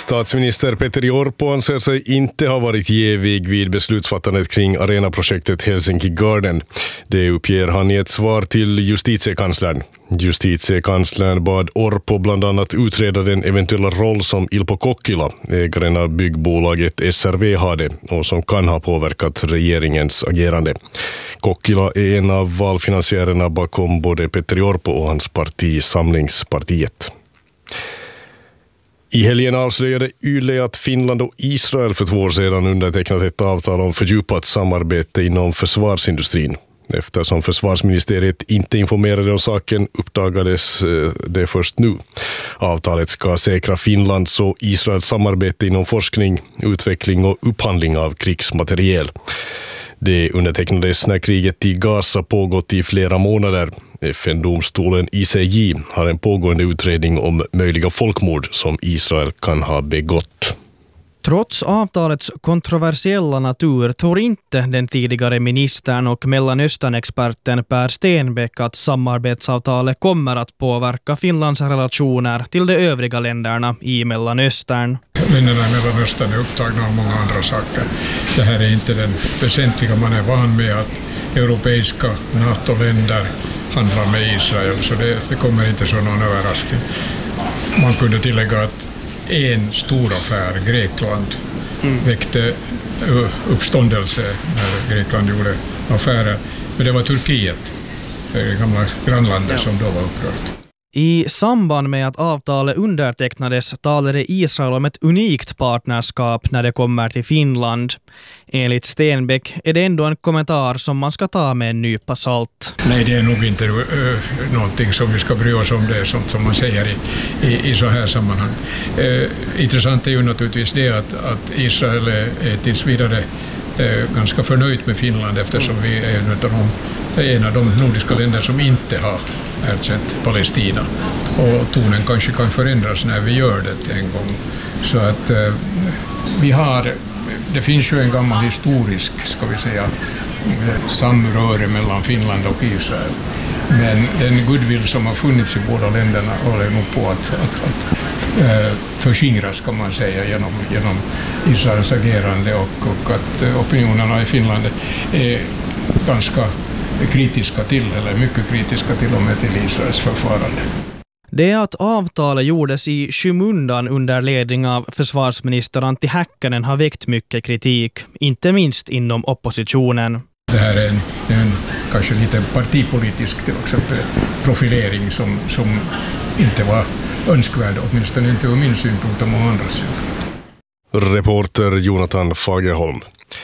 Statsminister Petteri Orpo anser sig inte ha varit jävig vid beslutsfattandet kring arenaprojektet Helsinki Garden. Det uppger han i ett svar till justitiekanslern. Justitiekanslern bad Orpo bland annat utreda den eventuella roll som Ilpo Kokkila, ägaren av byggbolaget SRV, hade och som kan ha påverkat regeringens agerande. Kokkila är en av valfinansiärerna bakom både Petteri Orpo och hans parti Samlingspartiet. I helgen avslöjade YLE att Finland och Israel för 2 år sedan undertecknat ett avtal om fördjupat samarbete inom försvarsindustrin. Eftersom försvarsministeriet inte informerade om saken uppdagades det först nu. Avtalet ska säkra Finlands och Israels samarbete inom forskning, utveckling och upphandling av krigsmateriel. Det undertecknades när kriget i Gaza pågått i flera månader. FN-domstolen ICJ har en pågående utredning om möjliga folkmord som Israel kan ha begått. Trots avtalets kontroversiella natur tror inte den tidigare ministern och Mellanöstern-experten Per Stenbeck att samarbetsavtalet kommer att påverka Finlands relationer till de övriga länderna i Mellanöstern. Länderna i Mellanöstern är upptagna av många andra saker. Det här är inte den väsentliga. Man är van med att europeiska NATO-länder handlar med Israel, så det kommer inte som någon överraskning. Man kunde tillägga att en stor affär, Grekland, väckte uppståndelse när Grekland gjorde affärer. Men det var Turkiet, det gamla grannlandet, som då var upprört. I samband med att avtalet undertecknades talade Israel om ett unikt partnerskap när det kommer till Finland. Enligt Stenbeck är det ändå en kommentar som man ska ta med en nypa salt. Nej, det är nog inte någonting som vi ska bry oss om, det är sånt som man säger i så här sammanhang. Intressant är ju naturligtvis det att Israel är tills vidare ganska förnöjt med Finland, eftersom vi är en av de nordiska länder som inte har erkänt Palestina. Och tonen kanske kan förändras när vi gör det en gång. Så att det finns ju en gammal historisk, ska vi säga, samröre mellan Finland och Israel. Men den goodwill som har funnits i båda länderna håller nog på att förskingras, kan man säga, genom Israels agerande, och att opinionerna i Finland är ganska kritiska till, eller mycket kritiska till och med till Israels förfarande. Det att avtalet gjordes i skymundan under ledning av försvarsminister Antti Häkkänen har väckt mycket kritik, inte minst inom oppositionen. Det här är en kanske lite partipolitisk, till exempel, profilering som inte var önskvärd, åtminstone inte ur min synpunkt och många andra synpunkt. Reporter Jonathan Fagerholm.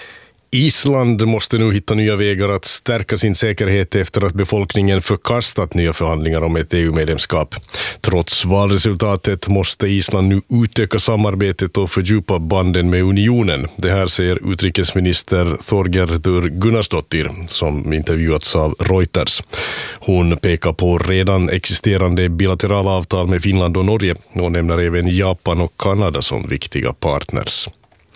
Island måste nu hitta nya vägar att stärka sin säkerhet efter att befolkningen förkastat nya förhandlingar om ett EU-medlemskap. Trots valresultatet måste Island nu utöka samarbetet och fördjupa banden med unionen. Det här säger utrikesminister Þorgerður Gunnarsdóttir, som intervjuats av Reuters. Hon pekar på redan existerande bilaterala avtal med Finland och Norge och nämner även Japan och Kanada som viktiga partners.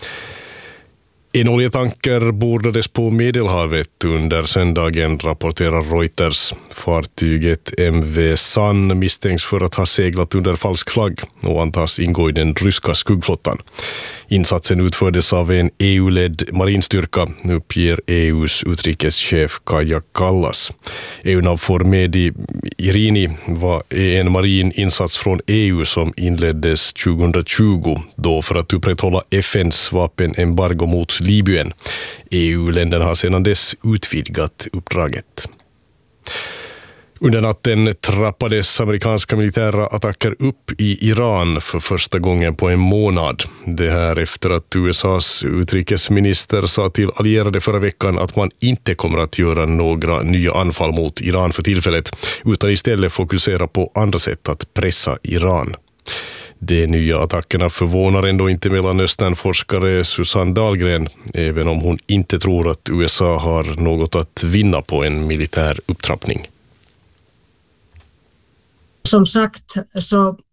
En oljetanker bordades på Medelhavet under söndagen, rapporterar Reuters. Fartyget MV Sun misstänks för att ha seglat under falsk flagg och antas ingå i den ryska skuggflottan. Insatsen utfördes av en EU-ledd marinstyrka, uppger EUs utrikeschef Kaja Kallas. EUNAVFOR Med Irini var en marin insats från EU som inleddes 2020, då för att upprätthålla FNs vapenembargo mot Libyen. EU-länderna har sedan dess utvidgat uppdraget. Under natten trappades amerikanska militära attacker upp i Iran för första gången på en månad. Det här efter att USAs utrikesminister sa till allierade förra veckan att man inte kommer att göra några nya anfall mot Iran för tillfället, utan istället fokusera på andra sätt att pressa Iran. De nya attackerna förvånar ändå inte Mellanöstern-forskare Susanne Dahlgren, även om hon inte tror att USA har något att vinna på en militär upptrappning. Som sagt så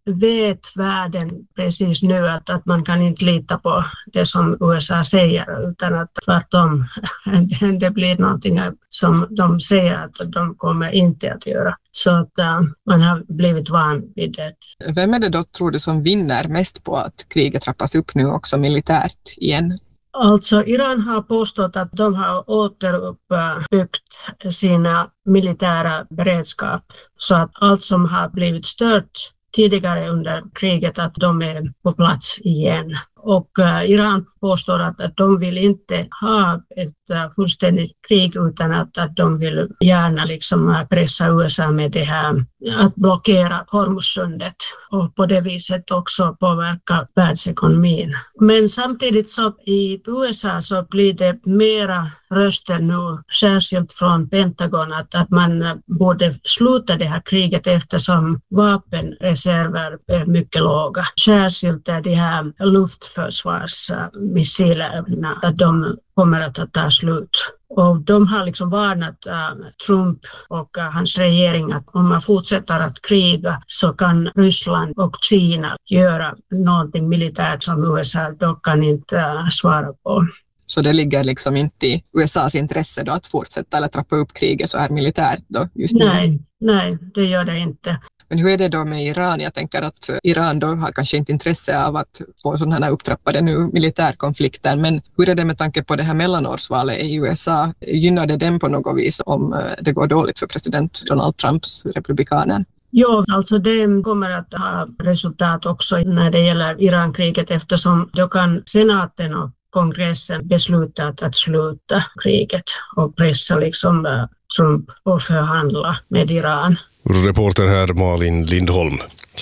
vet världen precis nu att man kan inte lita på det som USA säger, utan att tvärtom det blir någonting som de säger att de kommer inte att göra. Så att man har blivit van vid det. Vem är det då, tror du, som vinner mest på att kriget trappas upp nu också militärt igen? Alltså Iran har påstått att de har återuppbyggt sina militära beredskap så att allt som har blivit stört tidigare under kriget att de är på plats igen. Och Iran påstår att de vill inte ha ett fullständigt krig utan att de vill gärna liksom pressa USA med det här att blockera Hormuzsundet och på det viset också påverka världsekonomin. Men samtidigt så i USA så blir det mera röster nu, särskilt från Pentagon, att man borde sluta det här kriget eftersom vapenreserver är mycket låga. Särskilt de här luftförsvarsmissilerna, att de kommer att ta slut. Och de har liksom varnat Trump och hans regering att om man fortsätter att kriga så kan Ryssland och Kina göra någonting militärt som USA då kan inte svara på. Så det ligger liksom inte i USAs intresse då att fortsätta eller trappa upp kriget så här militärt då just nu? Nej, det gör det inte. Men hur är det då med Iran? Jag tänker att Iran då har kanske inte intresse av att få sådana här upptrappade nu militärkonflikter. Men hur är det med tanke på det här mellanårsvalet i USA? Gynnar det den på något vis om det går dåligt för president Donald Trumps republikaner? Ja, alltså det kommer att ha resultat också när det gäller Irankriget eftersom då kan senaten och kongressen besluta att sluta kriget och pressa liksom Trump och förhandla med Iran. Reporter här Malin Lindholm.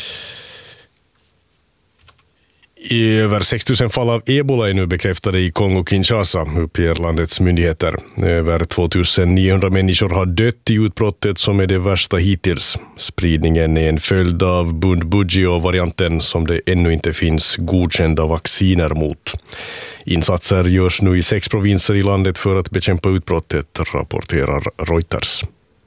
I över 6 000 fall av ebola är nu bekräftade i Kongo-Kinshasa, uppger landets myndigheter. Över 2900 människor har dött i utbrottet som är det värsta hittills. Spridningen är en följd av Bundibugyo-varianten som det ännu inte finns godkända vacciner mot. Insatser görs nu i 6 provinser i landet för att bekämpa utbrottet, rapporterar Reuters.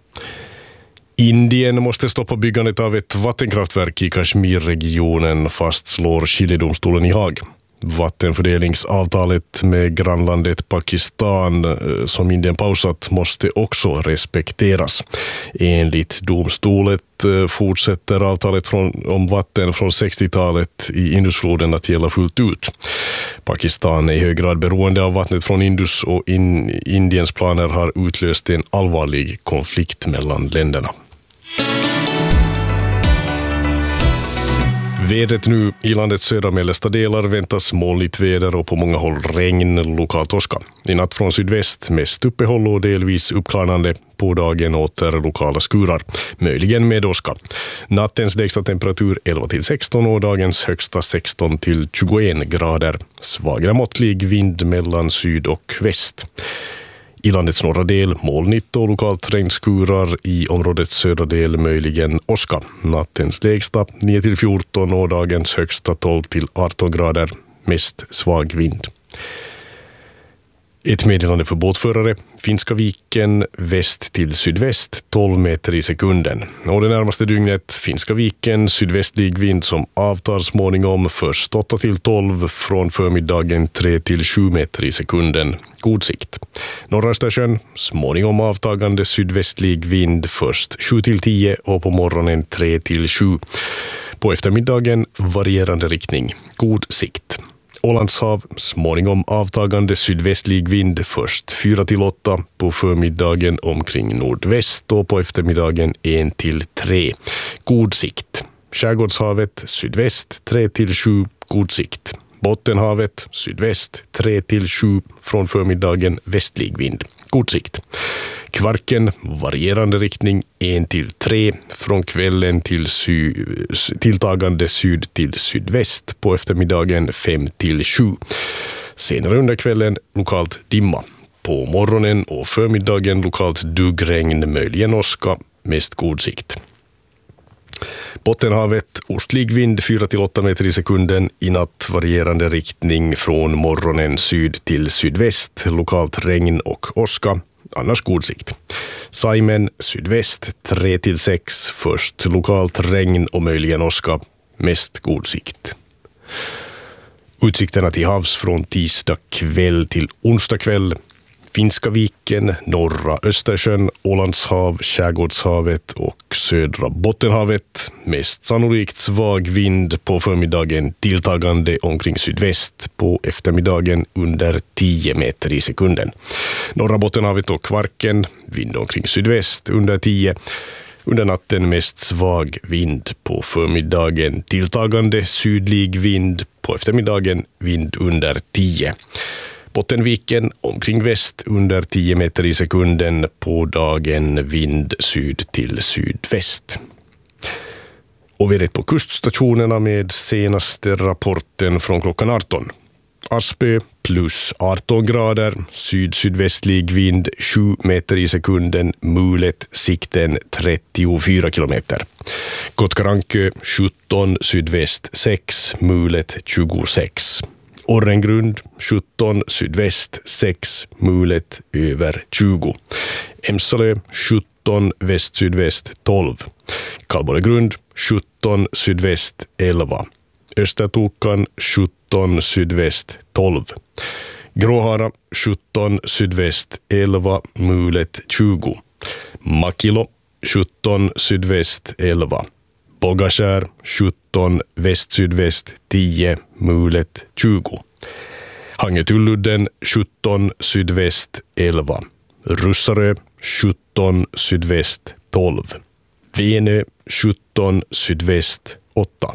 Indien måste stoppa byggandet av ett vattenkraftverk i Kashmirregionen, fastslår skiljedomstolen i Haag. Vattenfördelningsavtalet med grannlandet Pakistan som Indien pausat måste också respekteras. Enligt domstolet fortsätter avtalet om vatten från 60-talet i Indusfloden att gälla fullt ut. Pakistan är i hög grad beroende av vattnet från Indus och Indiens planer har utlöst en allvarlig konflikt mellan länderna. Vädret nu i landets södra mellersta delar väntas molnigt väder och på många håll regn, lokalt åska. I natt från sydväst mest uppehåll och delvis uppklarnande, på dagen åter lokala skurar, möjligen med åska. Nattens lägsta temperatur 11-16 och dagens högsta 16-21 grader. Svagare måttlig vind mellan syd och väst. I landets norra del molnigt och lokalt regnskurar, i områdets södra del möjligen åska. Nattens lägsta 9-14 och dagens högsta 12-18 grader, mest svag vind. Ett meddelande för båtförare. Finska viken väst till sydväst 12 meter i sekunden. Och det närmaste dygnet Finska viken sydvästlig vind som avtar småningom först 8-12, från förmiddagen 3-7 meter i sekunden. God sikt. Norra Östersjön småningom avtagande sydvästlig vind först 7-10 och på morgonen 3-7. På eftermiddagen varierande riktning. God sikt. Ålandshav småningom avtagande sydvästlig vind först 4-8, på förmiddagen omkring nordväst och på eftermiddagen 1-3. God sikt. Skärgårdshavet sydväst 3-7, god sikt. Bottenhavet sydväst 3-7, från förmiddagen västlig vind. God sikt. Kvarken varierande riktning 1-3, från kvällen till tilltagande syd till sydväst, på eftermiddagen 5-7. Senare under kvällen lokalt dimma. På morgonen och förmiddagen lokalt duggregn, möjligen åska, mest god sikt. Bottenhavet ostlig vind 4-8 meter i sekunden, i natt varierande riktning från morgonen syd till sydväst, lokalt regn och åska, annars god sikt. Saimen sydväst 3-6, först lokalt regn och möjligen åska, mest god sikt. Utsikterna till havs från tisdag kväll till onsdag kväll: Finska viken, norra Östersjön, Ålandshav, Skärgårdshavet och södra Bottenhavet. Mest sannolikt svag vind på förmiddagen, tilltagande omkring sydväst, på eftermiddagen under 10 meter i sekunden. Norra Bottenhavet och Kvarken, vind omkring sydväst under 10. Under natten mest svag vind, på förmiddagen tilltagande sydlig vind, på eftermiddagen vind under 10. Bottenviken omkring väst under 10 meter i sekunden, på dagen vind syd till sydväst. Och vi är rätt på kuststationerna med senaste rapporten från klockan 18. Aspö plus 18 grader, syd-sydvästlig vind 7 meter i sekunden, mulet sikten 34 kilometer. Kotkarankö 17, sydväst 6, mulet 26. Orrengrund 17, sydväst 6, mulet över 20. Emsalö 17, väst-sydväst 12. Kalborregrund 17, sydväst 11. Östertokan 17, sydväst 12. Gråhara 17, sydväst 11, mulet 20. Makilo 17, sydväst 11. Bogaskär 17, väst-sydväst 10, mulet 20. Hangetulludden 17, sydväst 11. Russarö 17, sydväst 12. Venö 17, sydväst 8.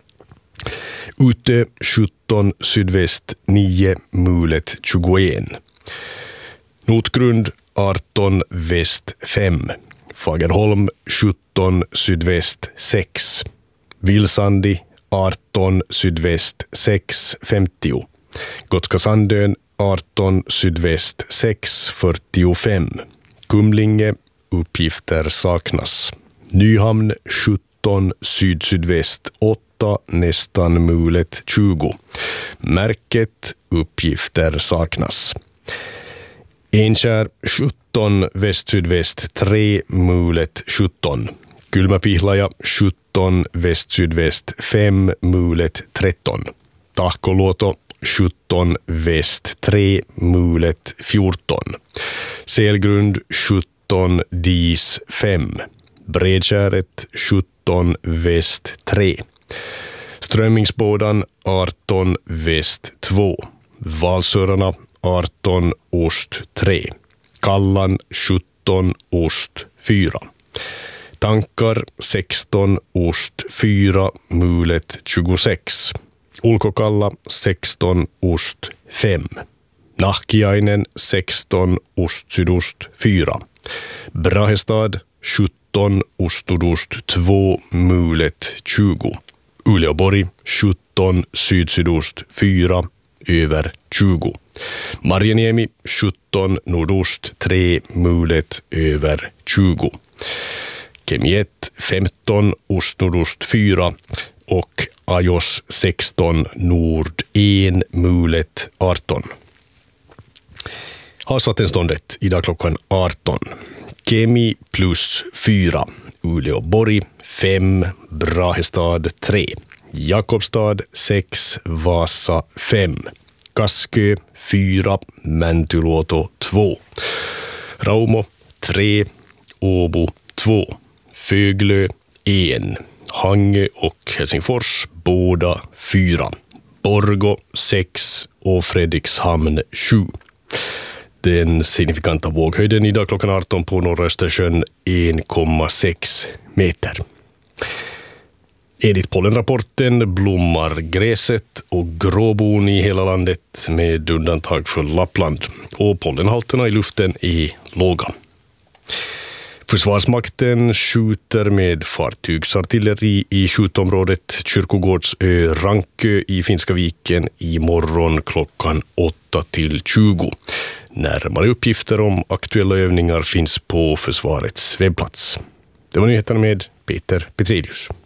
Utö 17, sydväst 9, mulet 21. Notgrund 18, väst 5. Fagerholm 17, sydväst 6. Vilsandi 18, sydväst 6, 50. Gotska Sandön 18, sydväst 6, 45. Kumlinge, uppgifter saknas. Nyhamn 17, syd-sydväst 8, nästan mulet 20. Märket, uppgifter saknas. Enkär 17, väst-sydväst 3, mulet 17. Kylmäpihlaja 17, väst-sydväst 5, mulet 13. Tahkoluoto 17, väst 3, mulet 14. Selgrund 17, dis 5. Bredskäret 17, väst 3. Strömmingsbådan 18, väst 2. Valsörarna 18, ost 3. Kallan 17, ost 4. Tankar 16, ost 4, mulet 26. Ulkokalla 16, ost 5. Nahkiainen 16, ost sydost 4. Brahestad 17, ostodost 2, mulet 20. Uleåborg 17, sydsydost 4, över 20. Marjaniemi 17, nordost 3, mulet över 20. Kemiet 15, ostnordost 4 och Ajos 16, nord 1, mulet 18. Havsvattenståndet idag klockan 18. Kemi plus 4, Uleåborg 5, Brahestad 3, Jakobstad 6, Vasa 5, Kaskö 4, Mäntyluoto 2, Raumo 3, Åbo 2, Föglö 1, Hangö och Helsingfors båda 4, Borgå 6 och Fredrikshamn 7. Den signifikanta våghöjden idag klockan 18 på norra Östersjön 1,6 meter. Enligt pollenrapporten blommar gräset och gråbon i hela landet med undantag för Lappland, och pollenhalterna i luften är låga. Försvarsmakten skjuter med fartygsartilleri i skjutområdet Kyrkogårdsö Rankö i Finska viken imorgon klockan 8-20. Närmare uppgifter om aktuella övningar finns på försvarets webbplats. Det var nyheterna med Peter Petrelius.